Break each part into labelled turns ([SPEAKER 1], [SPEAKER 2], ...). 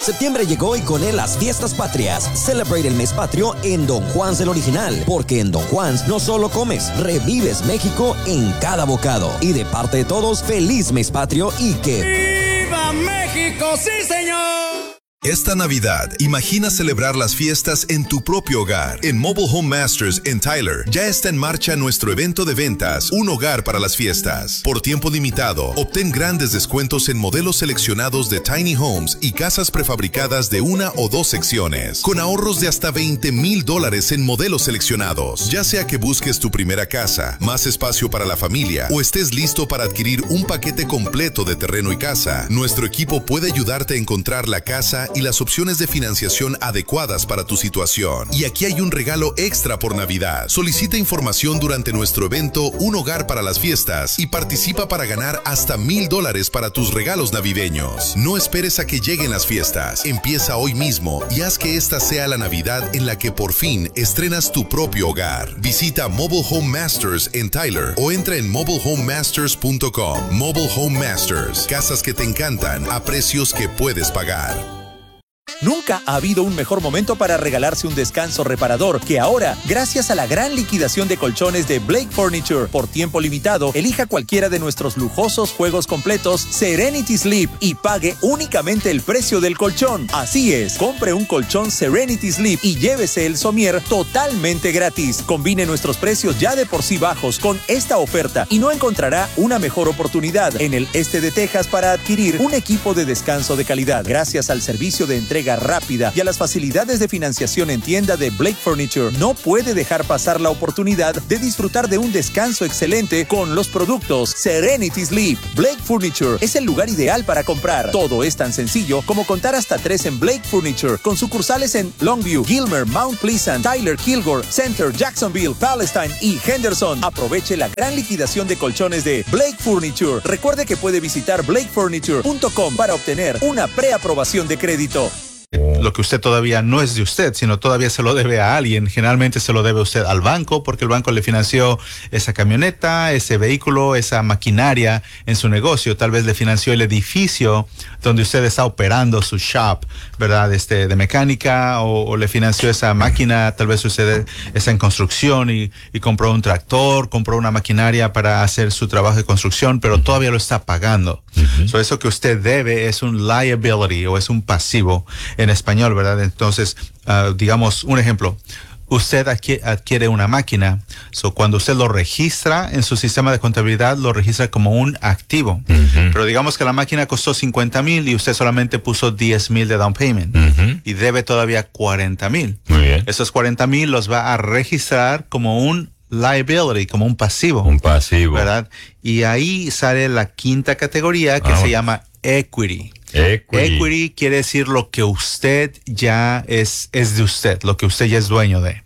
[SPEAKER 1] Septiembre llegó y con él las fiestas patrias. Celebrate el mes patrio en Don Juan's el original, porque en Don Juan's no solo comes, revives México en cada bocado. Y de parte de todos, feliz mes patrio y que...
[SPEAKER 2] ¡Viva México, sí señor!
[SPEAKER 3] Esta Navidad, imagina celebrar las fiestas en tu propio hogar. En Mobile Home Masters en Tyler, ya está en marcha nuestro evento de ventas, Un Hogar para las Fiestas. Por tiempo limitado, obtén grandes descuentos en modelos seleccionados de tiny homes y casas prefabricadas de 1 o 2 secciones, con ahorros de hasta $20,000 en modelos seleccionados. Ya sea que busques tu primera casa, más espacio para la familia, o estés listo para adquirir un paquete completo de terreno y casa, nuestro equipo puede ayudarte a encontrar la casa y las opciones de financiación adecuadas para tu situación. Y aquí hay un regalo extra por Navidad. Solicita información durante nuestro evento Un Hogar para las Fiestas y participa para ganar hasta $1,000 para tus regalos navideños. No esperes a que lleguen las fiestas. Empieza hoy mismo y haz que esta sea la Navidad en la que por fin estrenas tu propio hogar. Visita Mobile Home Masters en Tyler o entra en mobilehomemasters.com. Mobile Home Masters. Casas que te encantan a precios que puedes pagar.
[SPEAKER 4] Nunca ha habido un mejor momento para regalarse un descanso reparador que ahora, gracias a la gran liquidación de colchones de Blake Furniture. Por tiempo limitado, elija cualquiera de nuestros lujosos juegos completos Serenity Sleep y pague únicamente el precio del colchón. Así es, compre un colchón Serenity Sleep y llévese el somier totalmente gratis. Combine nuestros precios ya de por sí bajos con esta oferta y no encontrará una mejor oportunidad en el este de Texas para adquirir un equipo de descanso de calidad. Gracias al servicio de entrega rápida y a las facilidades de financiación en tienda de Blake Furniture, no puede dejar pasar la oportunidad de disfrutar de un descanso excelente con los productos Serenity Sleep. Blake Furniture es el lugar ideal para comprar. Todo es tan sencillo como contar hasta 3 en Blake Furniture, con sucursales en Longview, Gilmer, Mount Pleasant, Tyler, Kilgore, Center, Jacksonville, Palestine y Henderson. Aproveche la gran liquidación de colchones de Blake Furniture. Recuerde que puede visitar blakefurniture.com para obtener una preaprobación de crédito.
[SPEAKER 5] Lo que usted todavía no es de usted, sino todavía se lo debe a alguien. Generalmente se lo debe usted al banco, porque el banco le financió esa camioneta, ese vehículo, esa maquinaria en su negocio. Tal vez le financió el edificio donde usted está operando su shop, ¿verdad? De mecánica, o le financió esa máquina. Tal vez usted está en construcción y compró un tractor, compró una maquinaria para hacer su trabajo de construcción, pero todavía lo está pagando. So, eso que usted debe es un liability o es un pasivo en español, ¿verdad? Entonces, digamos, un ejemplo. Usted adquiere una máquina. So, cuando usted lo registra en su sistema de contabilidad, lo registra como un activo. Pero digamos que la máquina costó $50,000 y usted solamente puso $10,000 de down payment. Y debe todavía $40,000.
[SPEAKER 6] Muy bien.
[SPEAKER 5] Esos $40,000 los va a registrar como un liability, como un pasivo.
[SPEAKER 6] Un pasivo.
[SPEAKER 5] ¿Verdad? Y ahí sale la quinta categoría que se llama equity. Equity quiere decir lo que usted ya es de usted, lo que usted ya es dueño de.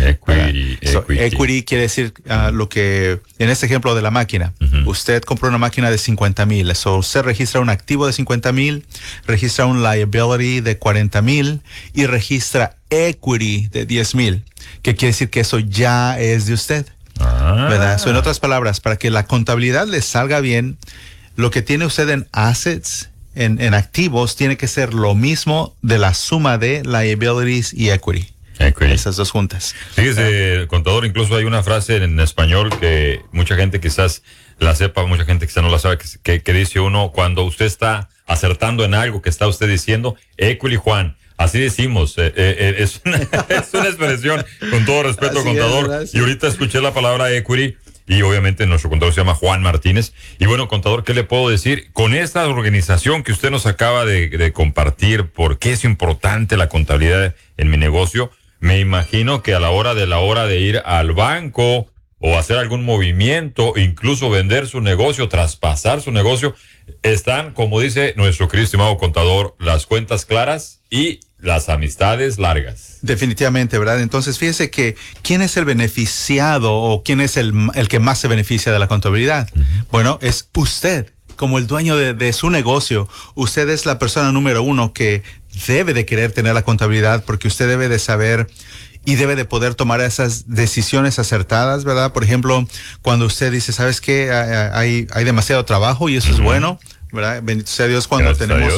[SPEAKER 5] Equity quiere decir lo que, en este ejemplo de la máquina, usted compró una máquina de $50,000, so usted registra un activo de $50,000, registra un liability de $40,000 y registra equity de $10,000, que quiere decir que eso ya es de usted. ¿Verdad? So, en otras palabras, para que la contabilidad le salga bien, lo que tiene usted en assets, en activos, tiene que ser lo mismo de la suma de liabilities y equity. Esas dos juntas.
[SPEAKER 6] Fíjese, contador, incluso hay una frase en español que mucha gente quizás la sepa, mucha gente quizás no la sabe, que dice uno cuando usted está acertando en algo que está usted diciendo, equity, Juan. Así decimos, es una expresión, con todo respeto, así contador. Y ahorita escuché la palabra equity y obviamente nuestro contador se llama Juan Martínez. Y bueno, contador, ¿qué le puedo decir? Con esta organización que usted nos acaba de compartir, ¿por qué es importante la contabilidad en mi negocio? Me imagino que a la hora de ir al banco o hacer algún movimiento, incluso vender su negocio, traspasar su negocio, están, como dice nuestro querido estimado contador, las cuentas claras y las amistades largas.
[SPEAKER 5] Definitivamente, ¿verdad? Entonces, fíjese que ¿quién es el beneficiado o quién es el que más se beneficia de la contabilidad? Bueno, es usted. Como el dueño de su negocio, usted es la persona número uno que debe de querer tener la contabilidad, porque usted debe de saber y debe de poder tomar esas decisiones acertadas, ¿verdad? Por ejemplo, cuando usted dice, ¿sabes qué? Hay demasiado trabajo y eso es bueno, ¿verdad? Bendito sea Dios cuando tenemos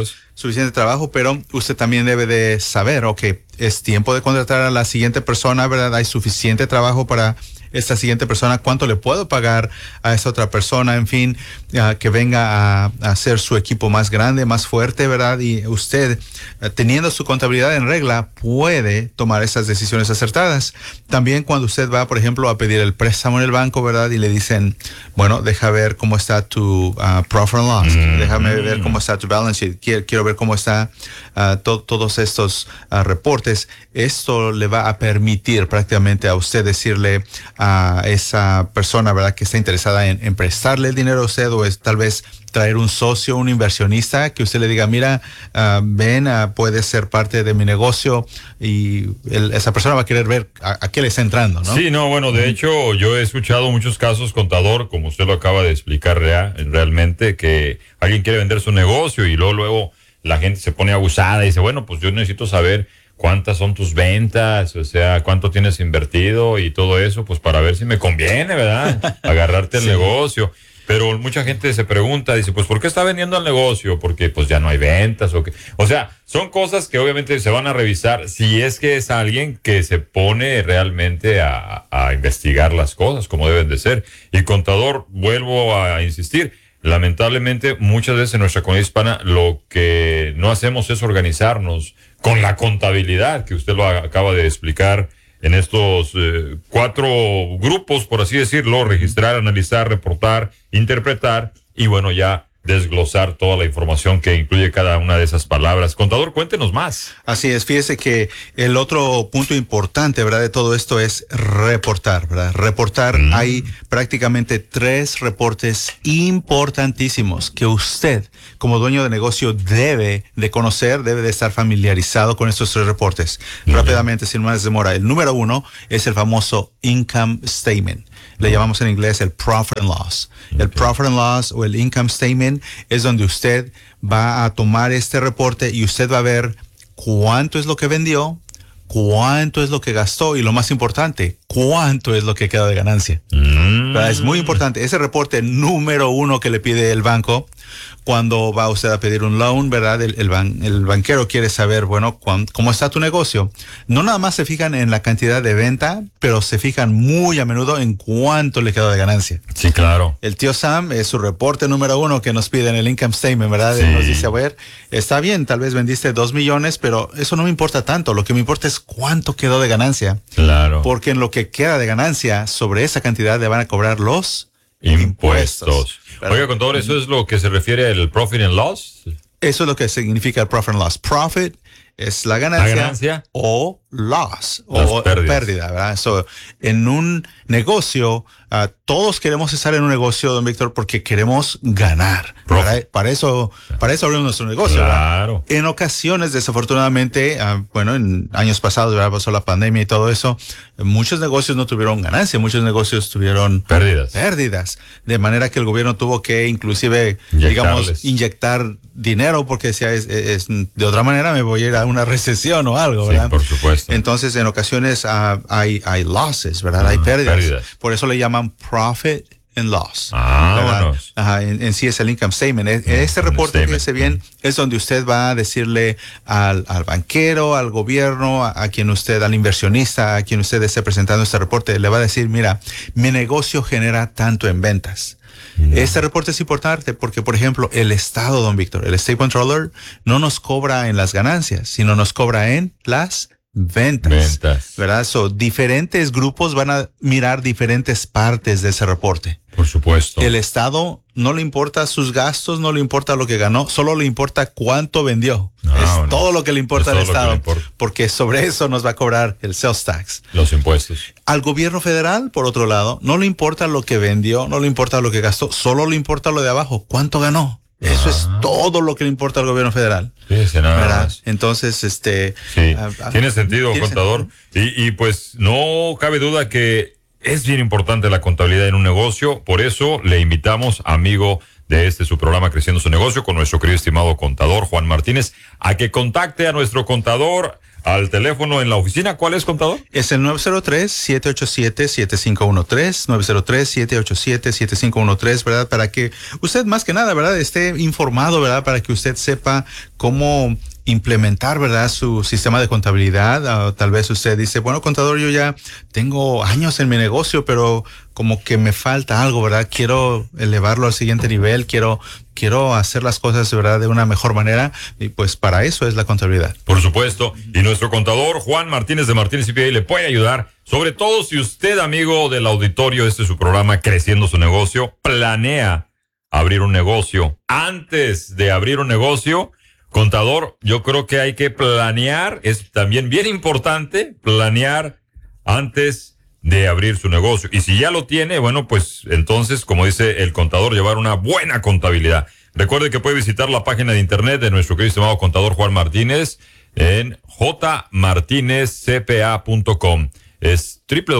[SPEAKER 5] suficiente trabajo, pero usted también debe de saber, ok, es tiempo de contratar a la siguiente persona, ¿verdad? Hay suficiente trabajo para esta siguiente persona, cuánto le puedo pagar a esta otra persona, en fin, que venga a hacer su equipo más grande, más fuerte, ¿verdad? Y usted, teniendo su contabilidad en regla, puede tomar esas decisiones acertadas. También cuando usted va, por ejemplo, a pedir el préstamo en el banco, ¿verdad? Y le dicen, bueno, deja ver cómo está tu profit and loss, déjame ver cómo está tu balance sheet, quiero ver cómo está todos estos reportes. Esto le va a permitir prácticamente a usted decirle a esa persona, ¿verdad?, que está interesada en prestarle el dinero a usted, o es tal vez traer un socio, un inversionista, que usted le diga, mira, ven, puedes ser parte de mi negocio, y esa persona va a querer ver a qué le está entrando, ¿no?
[SPEAKER 6] Sí, no, bueno, de hecho, yo he escuchado muchos casos, contador, como usted lo acaba de explicar realmente, que alguien quiere vender su negocio y luego la gente se pone abusada y dice, bueno, pues yo necesito saber cuántas son tus ventas, o sea, cuánto tienes invertido y todo eso, pues para ver si me conviene, ¿verdad? Agarrarte el negocio. Pero mucha gente se pregunta, dice, pues ¿por qué está vendiendo el negocio? Porque pues ya no hay ventas o qué. O sea, son cosas que obviamente se van a revisar si es que es alguien que se pone realmente a investigar las cosas como deben de ser. Y contador, vuelvo a insistir, lamentablemente muchas veces en nuestra comunidad hispana lo que no hacemos es organizarnos con la contabilidad que usted lo acaba de explicar en estos 4 grupos, por así decirlo: registrar, analizar, reportar, interpretar y bueno, ya desglosar toda la información que incluye cada una de esas palabras. Contador, cuéntenos más.
[SPEAKER 5] Así es, fíjese que el otro punto importante, ¿verdad?, de todo esto es reportar, ¿verdad? Reportar, hay prácticamente 3 reportes importantísimos que usted, como dueño de negocio, debe de conocer, debe de estar familiarizado con estos 3 reportes. Rápidamente, sin más demora, el número 1 es el famoso income statement. Le llamamos en inglés el profit and loss. El profit and loss o el income statement es donde usted va a tomar este reporte y usted va a ver cuánto es lo que vendió, cuánto es lo que gastó y, lo más importante, cuánto es lo que queda de ganancia. Es muy importante. Ese reporte número 1 que le pide el banco cuando va usted a pedir un loan, ¿verdad? El banquero quiere saber, bueno, cómo está tu negocio. No nada más se fijan en la cantidad de venta, pero se fijan muy a menudo en cuánto le queda de ganancia.
[SPEAKER 6] Sí, claro.
[SPEAKER 5] El tío Sam es su reporte número 1 que nos pide en el income statement, ¿verdad?
[SPEAKER 6] Sí.
[SPEAKER 5] Él nos dice, a ver, está bien, tal vez vendiste 2 millones, pero eso no me importa tanto. Lo que me importa es cuánto quedó de ganancia.
[SPEAKER 6] Claro.
[SPEAKER 5] Porque en lo que queda de ganancia, sobre esa cantidad le van a cobrar los
[SPEAKER 6] impuestos. Oiga, contador, ¿eso es lo que se refiere al profit and loss?
[SPEAKER 5] Eso es lo que significa el profit and loss. Profit es la ganancia, o loss, o pérdida, ¿verdad? So, en un negocio, todos queremos estar en un negocio, don Víctor, porque queremos ganar. Para eso abrimos nuestro negocio.
[SPEAKER 6] Claro.
[SPEAKER 5] ¿Verdad? En ocasiones, desafortunadamente, bueno, en años pasados, ¿verdad?, pasó la pandemia y todo eso, muchos negocios no tuvieron ganancia, muchos negocios tuvieron pérdidas, de manera que el gobierno tuvo que inclusive, digamos, inyectar dinero, porque decía, de otra manera me voy a ir a una recesión o algo, ¿verdad?
[SPEAKER 6] Sí, por supuesto.
[SPEAKER 5] Entonces, en ocasiones hay losses, ¿verdad? Hay pérdidas. Por eso le llaman profit and loss.
[SPEAKER 6] Bueno.
[SPEAKER 5] En sí es el income statement. Este reporte, fíjese bien, es donde usted va a decirle al banquero, al gobierno, a quien usted, al inversionista, a quien usted esté presentando este reporte, le va a decir, mira, mi negocio genera tanto en ventas. Este reporte es importante porque, por ejemplo, el Estado, don Víctor, el State Controller, no nos cobra en las ganancias, sino nos cobra en las ventas. ¿Verdad? Diferentes grupos van a mirar diferentes partes de ese reporte.
[SPEAKER 6] Por supuesto.
[SPEAKER 5] El Estado no le importa sus gastos, no le importa lo que ganó, solo le importa cuánto vendió. Todo lo que le importa al Estado, porque sobre eso nos va a cobrar el sales tax.
[SPEAKER 6] Los impuestos.
[SPEAKER 5] Al gobierno federal, por otro lado, no le importa lo que vendió, no le importa lo que gastó, solo le importa lo de abajo, cuánto ganó. Eso es todo lo que le importa al gobierno federal.
[SPEAKER 6] Fíjese nada más.
[SPEAKER 5] Entonces,
[SPEAKER 6] sí, tiene sentido, contador. Y pues no cabe duda que es bien importante la contabilidad en un negocio. Por eso le invitamos, amigo de su programa Creciendo su Negocio, con nuestro querido estimado contador Juan Martínez, a que contacte a nuestro contador al teléfono en la oficina. ¿Cuál es, contador?
[SPEAKER 5] Es el 903-787-7513, 903-787-7513, ¿verdad? Para que usted más que nada, ¿verdad?, esté informado, ¿verdad? Para que usted sepa cómo implementar, ¿verdad?, su sistema de contabilidad. Tal vez usted dice, bueno, contador, yo ya tengo años en mi negocio, pero como que me falta algo, ¿verdad? Quiero elevarlo al siguiente nivel, quiero hacer las cosas, ¿verdad?, de una mejor manera, y pues para eso es la contabilidad.
[SPEAKER 6] Por supuesto, y nuestro contador Juan Martínez de Martínez CPA le puede ayudar, sobre todo si usted, amigo del auditorio, este es su programa Creciendo su Negocio, planea abrir un negocio. Antes de abrir un negocio, contador, yo creo que hay que planear, es también bien importante planear antes de abrir su negocio. Y si ya lo tiene, bueno, pues entonces, como dice el contador, llevar una buena contabilidad. Recuerde que puede visitar la página de internet de nuestro querido estimado contador Juan Martínez en jmartinezcpa.com. Es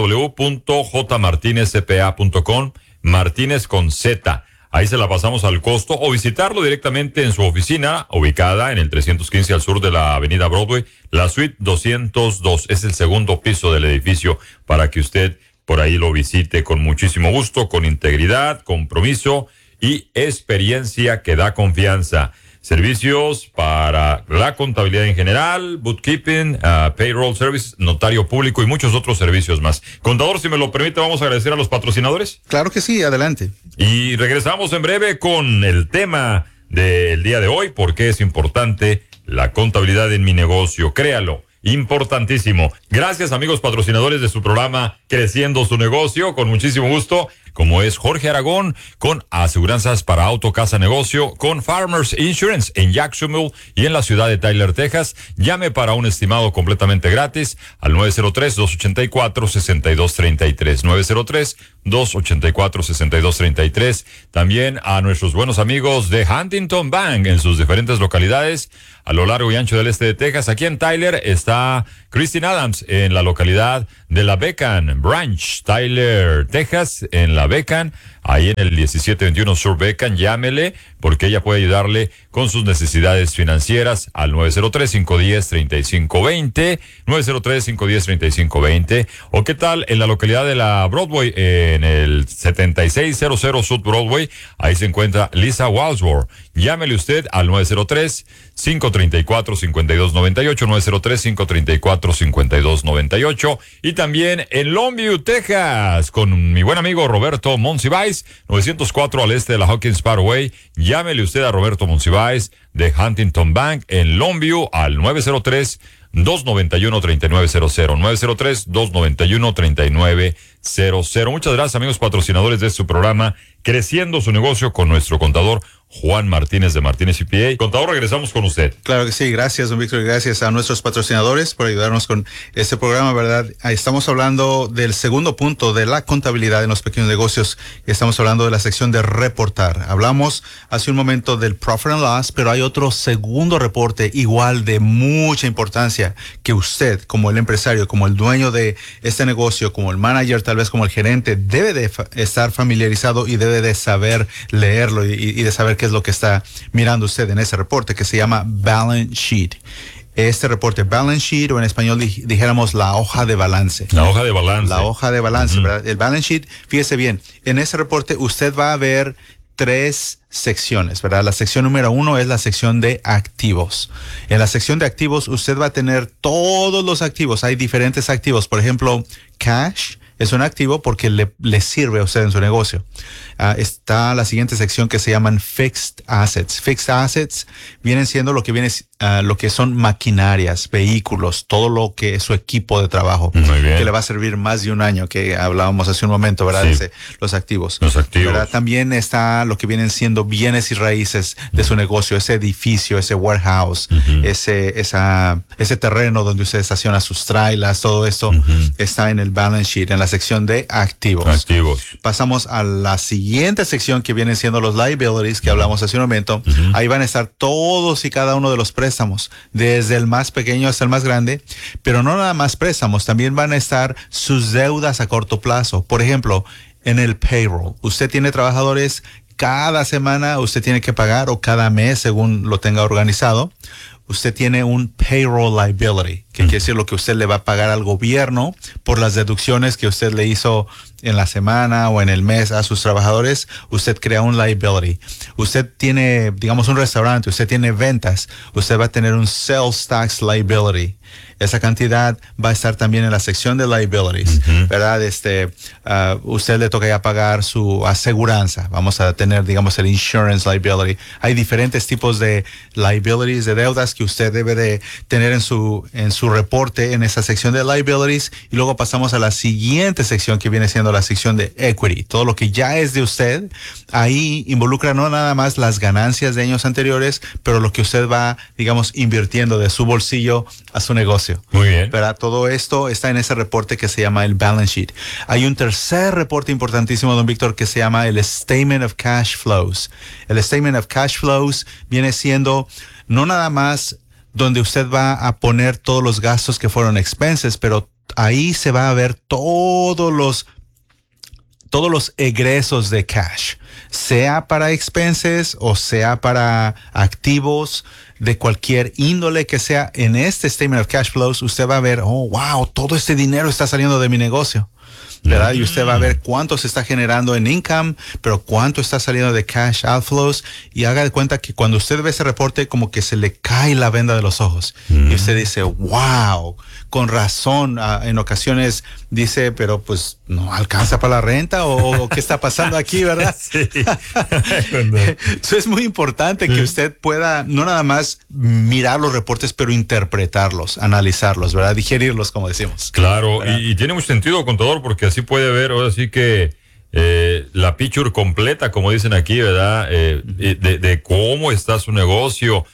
[SPEAKER 6] www.jmartinezcpa.com, Martínez con Z. Ahí se la pasamos al costo, o visitarlo directamente en su oficina, ubicada en el 315 al sur de la avenida Broadway, la suite 202. Es el segundo piso del edificio, para que usted por ahí lo visite con muchísimo gusto, con integridad, compromiso y experiencia que da confianza. Servicios para la contabilidad en general, bookkeeping, payroll service, notario público y muchos otros servicios más. Contador, si me lo permite, vamos a agradecer a los patrocinadores.
[SPEAKER 5] Claro que sí, adelante.
[SPEAKER 6] Y regresamos en breve con el tema del día de hoy, porque es importante la contabilidad en mi negocio. Créalo, importantísimo. Gracias, amigos patrocinadores de su programa Creciendo su Negocio, con muchísimo gusto, como es Jorge Aragón, con aseguranzas para auto, casa, negocio, con Farmers Insurance en Jacksonville y en la ciudad de Tyler, Texas. Llame para un estimado completamente gratis al 903-284-6233, 903-284-6233. También a nuestros buenos amigos de Huntington Bank en sus diferentes localidades a lo largo y ancho del este de Texas. Aquí en Tyler está Christine Adams en la localidad de la Beacon Branch, Tyler, Texas, en la Beacon, ahí en el 1721 Sur Beacon. Llámele, porque ella puede ayudarle con sus necesidades financieras al 903-510-3520, 903-510-3520. O qué tal en la localidad de la Broadway, en el 7600 South Broadway, ahí se encuentra Lisa Walsworth. Llámele usted al 903-534-5298, 903-534-5298. Y también en Longview, Texas, con mi buen amigo Roberto Monsiváis, 904 al este de la Hawkins Parkway. Llámele usted a Roberto Monsiváis de Huntington Bank en Longview al 903-291-3900, 903-291-3900. Muchas gracias, amigos patrocinadores de su programa Creciendo su Negocio, con nuestro contador Juan Martínez de Martínez CPA. Contador, regresamos con usted.
[SPEAKER 5] Claro que sí, gracias, don Víctor, y gracias a nuestros patrocinadores por ayudarnos con este programa, ¿verdad? Estamos hablando del segundo punto de la contabilidad en los pequeños negocios. Estamos hablando de la sección de reportar. Hablamos hace un momento del profit and loss, pero hay otro segundo reporte igual de mucha importancia, que usted, como el empresario, como el dueño de este negocio, como el manager, tal vez como el gerente, debe de estar familiarizado y debe de saber leerlo y de saber qué es lo que está mirando usted en ese reporte, que se llama balance sheet. Este reporte, balance sheet, o en español dijéramos la hoja de balance.
[SPEAKER 6] La hoja de balance.
[SPEAKER 5] La hoja de balance, ¿verdad? El balance sheet, fíjese bien, en ese reporte usted va a ver 3 secciones, ¿verdad? La sección número 1 es la sección de activos. En la sección de activos usted va a tener todos los activos. Hay diferentes activos. Por ejemplo, cash es un activo porque le sirve a usted en su negocio. Está la siguiente sección que se llaman fixed assets. Fixed assets vienen siendo lo que son maquinarias, vehículos, todo lo que es su equipo de trabajo.
[SPEAKER 6] Muy bien.
[SPEAKER 5] Que le va a servir más de un año, que hablábamos hace un momento, ¿verdad?
[SPEAKER 6] Sí.
[SPEAKER 5] Los activos.
[SPEAKER 6] Los activos.
[SPEAKER 5] ¿Verdad? También está lo que vienen siendo bienes y raíces de su negocio, ese edificio, ese warehouse, ese terreno donde usted estaciona sus trailers, todo esto está en el balance sheet, en la sección de activos. Pasamos a la siguiente sección, que vienen siendo los liabilities, que hablamos hace un momento. Ahí van a estar todos y cada uno de los préstamos, desde el más pequeño hasta el más grande, pero no nada más préstamos, también van a estar sus deudas a corto plazo. Por ejemplo, en el payroll, usted tiene trabajadores, cada semana usted tiene que pagar, o cada mes, según lo tenga organizado. usted tiene un payroll liability, que quiere decir lo que usted le va a pagar al gobierno por las deducciones que usted le hizo en la semana o en el mes a sus trabajadores. Usted crea un liability. Usted tiene, digamos, un restaurante, usted tiene ventas, usted va a tener un sales tax liability. Esa cantidad va a estar también en la sección de liabilities, ¿verdad? Usted le toca ya pagar su aseguranza. Vamos a tener, digamos, el insurance liability. Hay diferentes tipos de liabilities, de deudas que usted debe de tener en su reporte en esa sección de liabilities. Y luego pasamos a la siguiente sección, que viene siendo la sección de equity. Todo lo que ya es de usted, ahí involucra no nada más las ganancias de años anteriores, pero lo que usted va, digamos, invirtiendo de su bolsillo a su negocio.
[SPEAKER 6] Muy bien.
[SPEAKER 5] ¿Verdad? Todo esto está en ese reporte que se llama el balance sheet. Hay un tercer reporte importantísimo, don Víctor, que se llama el Statement of Cash Flows. El Statement of Cash Flows viene siendo no nada más donde usted va a poner todos los gastos que fueron expenses, pero ahí se va a ver todos los egresos de cash, sea para expenses o sea para activos de cualquier índole que sea. En este Statement of Cash Flows usted va a ver, oh, wow, todo este dinero está saliendo de mi negocio, ¿verdad? Y usted va a ver cuánto se está generando en income, pero cuánto está saliendo de cash outflows. Y haga de cuenta que cuando usted ve ese reporte, como que se le cae la venda de los ojos. Y usted dice, wow, con razón. En ocasiones dice, pero pues no alcanza para la renta, o qué está pasando aquí, ¿verdad?
[SPEAKER 6] Sí.
[SPEAKER 5] Eso es muy importante, que usted pueda no nada más mirar los reportes, pero interpretarlos, analizarlos, ¿verdad? Digerirlos, como decimos.
[SPEAKER 6] Claro, y tiene mucho sentido, contador, porque así puede ver, ahora sí que la picture completa, como dicen aquí, ¿verdad? De cómo está su negocio,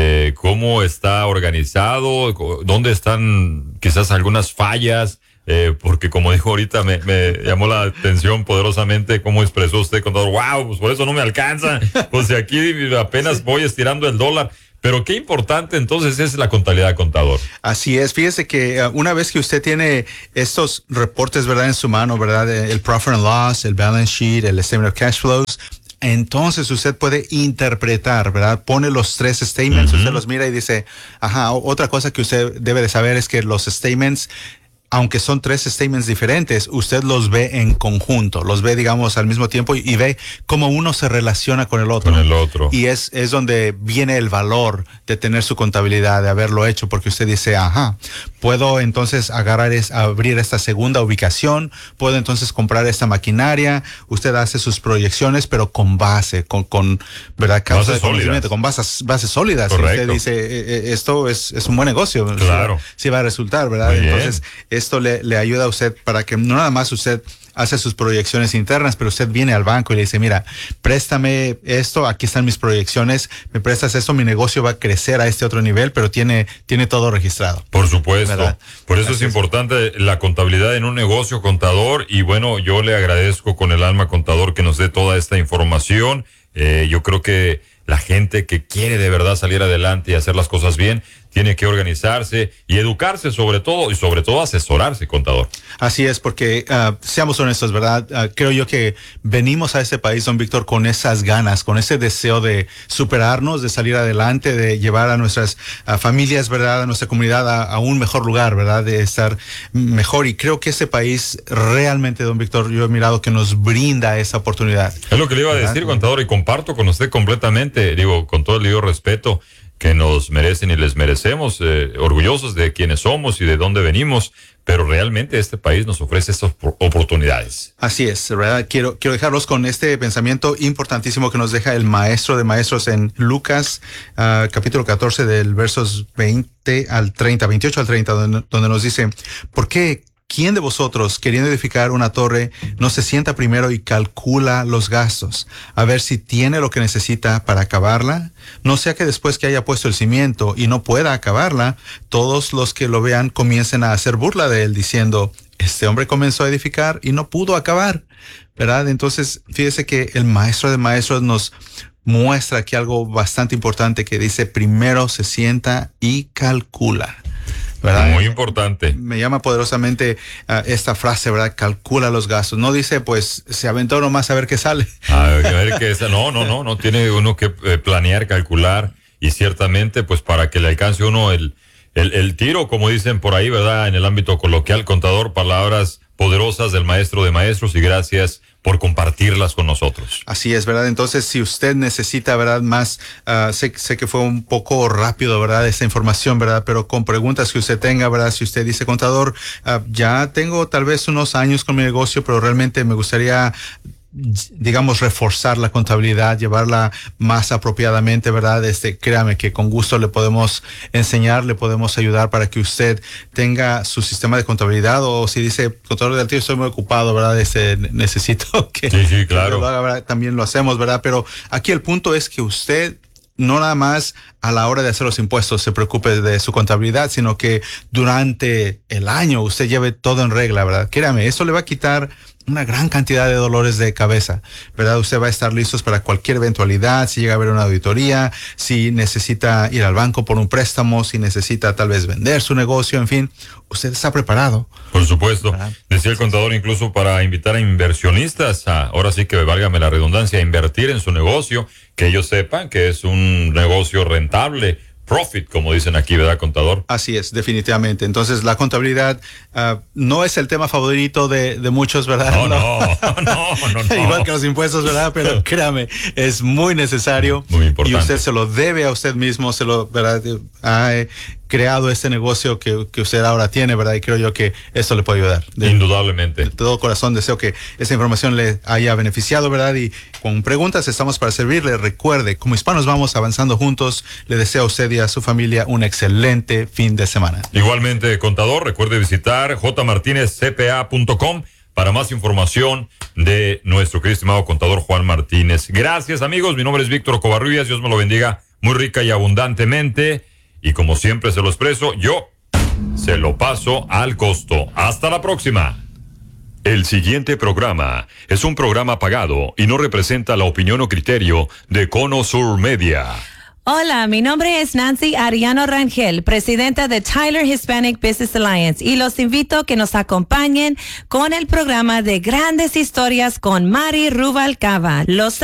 [SPEAKER 6] cómo está organizado, dónde están quizás algunas fallas, porque como dijo ahorita, me llamó la atención poderosamente cómo expresó usted, contador. Wow, pues por eso no me alcanza, pues de aquí apenas voy estirando el dólar. Pero qué importante entonces es la contabilidad, contador.
[SPEAKER 5] Así es, fíjese que una vez que usted tiene estos reportes, ¿verdad?, en su mano, ¿verdad?, el Profit and Loss, el Balance Sheet, el Statement of Cash Flows, entonces usted puede interpretar, ¿verdad? Pone los tres statements, usted los mira y dice, ajá, otra cosa que usted debe de saber es que los statements, aunque son tres statements diferentes, usted los ve en conjunto, los ve, digamos, al mismo tiempo, y ve cómo uno se relaciona con el otro.
[SPEAKER 6] Con el otro.
[SPEAKER 5] Y es donde viene el valor de tener su contabilidad, de haberlo hecho, porque usted dice, ajá, puedo entonces abrir esta segunda ubicación, puedo entonces comprar esta maquinaria. Usted hace sus proyecciones, pero con base, con ¿verdad?, causa de conocimiento, con bases sólidas.
[SPEAKER 6] Correcto.
[SPEAKER 5] Usted dice, esto es un buen negocio.
[SPEAKER 6] Claro.
[SPEAKER 5] Sí va a resultar, ¿verdad?
[SPEAKER 6] Muy
[SPEAKER 5] Entonces,
[SPEAKER 6] bien.
[SPEAKER 5] esto le ayuda a usted para que no nada más usted hace sus proyecciones internas, pero usted viene al banco y le dice, mira, préstame esto, aquí están mis proyecciones, me prestas esto, mi negocio va a crecer a este otro nivel, pero tiene todo registrado.
[SPEAKER 6] Por supuesto.
[SPEAKER 5] ¿Verdad?
[SPEAKER 6] Por eso es importante la contabilidad en un negocio, contador. Y bueno, yo le agradezco con el alma, contador, que nos dé toda esta información. Yo creo que la gente que quiere de verdad salir adelante y hacer las cosas bien, tiene que organizarse y educarse sobre todo, y sobre todo asesorarse, contador.
[SPEAKER 5] Así es, porque seamos honestos, ¿verdad? Creo yo que venimos a este país, don Víctor, con esas ganas, con ese deseo de superarnos, de salir adelante, de llevar a nuestras familias, ¿verdad?, a nuestra comunidad a un mejor lugar, ¿verdad?, de estar mejor. Y creo que este país realmente, don Víctor, yo he mirado que nos brinda esa oportunidad.
[SPEAKER 6] Es lo que le iba a decir, contador, y comparto con usted completamente, digo, con todo el debido respeto que nos merecen y les merecemos, orgullosos de quienes somos y de dónde venimos, pero realmente este país nos ofrece estas oportunidades.
[SPEAKER 5] Así es, ¿verdad? Quiero dejarlos con este pensamiento importantísimo que nos deja el maestro de maestros en Lucas, capítulo 14, del versos 28 al 30, donde nos dice, ¿por qué? ¿Quién de vosotros, queriendo edificar una torre, no se sienta primero y calcula los gastos, a ver si tiene lo que necesita para acabarla? No sea que después que haya puesto el cimiento y no pueda acabarla, todos los que lo vean comiencen a hacer burla de él, diciendo, este hombre comenzó a edificar y no pudo acabar, ¿verdad? Entonces, fíjese que el maestro de maestros nos muestra aquí algo bastante importante que dice, primero se sienta y calcula, ¿verdad?
[SPEAKER 6] Muy importante.
[SPEAKER 5] Me llama poderosamente esta frase, ¿verdad? Calcula los gastos. No dice, pues, se aventó nomás a ver qué sale.
[SPEAKER 6] A ver qué es. No. Tiene uno que planear, calcular y ciertamente pues para que le alcance uno el tiro, como dicen por ahí, ¿verdad? En el ámbito coloquial, contador, palabras poderosas del maestro de maestros, y gracias por compartirlas con nosotros.
[SPEAKER 5] Así es, ¿verdad? Entonces, si usted necesita, ¿verdad? Más, sé que fue un poco rápido, ¿verdad? Esta información, ¿verdad? Pero con preguntas que usted tenga, ¿verdad? Si usted dice, contador, ya tengo tal vez unos años con mi negocio, pero realmente me gustaría, digamos, reforzar la contabilidad, llevarla más apropiadamente, ¿verdad? Créame que con gusto le podemos enseñar, le podemos ayudar para que usted tenga su sistema de contabilidad, o si dice, contador del tío, estoy muy ocupado, ¿verdad? Necesito que...
[SPEAKER 6] Sí, claro.
[SPEAKER 5] Que lo haga, ¿verdad? También lo hacemos, ¿verdad? Pero aquí el punto es que usted no nada más a la hora de hacer los impuestos se preocupe de su contabilidad, sino que durante el año usted lleve todo en regla, ¿verdad? Créame, eso le va a quitar una gran cantidad de dolores de cabeza, ¿verdad? Usted va a estar listos para cualquier eventualidad, si llega a haber una auditoría, si necesita ir al banco por un préstamo, si necesita tal vez vender su negocio, en fin, usted está preparado.
[SPEAKER 6] Por supuesto.
[SPEAKER 5] ¿Verdad?
[SPEAKER 6] Decía el contador incluso para invitar a inversionistas, ahora sí que válgame la redundancia, a invertir en su negocio, que ellos sepan que es un negocio rentable, profit, como dicen aquí, ¿verdad, contador?
[SPEAKER 5] Así es, definitivamente. Entonces, la contabilidad no es el tema favorito de muchos, ¿verdad?
[SPEAKER 6] No.
[SPEAKER 5] Igual que los impuestos, ¿verdad? Pero créame, es muy necesario.
[SPEAKER 6] Muy importante.
[SPEAKER 5] Y usted se lo debe a usted mismo, ¿verdad? Ha creado este negocio que usted ahora tiene, ¿verdad? Y creo yo que esto le puede ayudar.
[SPEAKER 6] Indudablemente.
[SPEAKER 5] De todo corazón deseo que esa información le haya beneficiado, ¿verdad? Y con preguntas estamos para servirle. Recuerde, como hispanos vamos avanzando juntos. Le deseo a usted y a su familia un excelente fin de semana.
[SPEAKER 6] Igualmente, contador, recuerde visitar jmartinezcpa.com para más información de nuestro querido estimado contador Juan Martínez. Gracias, amigos. Mi nombre es Víctor Covarrubias. Dios me lo bendiga muy rica y abundantemente. Y como siempre se lo expreso, yo se lo paso al costo. Hasta la próxima. El siguiente programa es un programa pagado y no representa la opinión o criterio de Cono Sur Media.
[SPEAKER 7] Hola, mi nombre es Nancy Ariano Rangel, presidenta de Tyler Hispanic Business Alliance, y los invito a que nos acompañen con el programa de Grandes Historias con Mari Rubalcaba. Los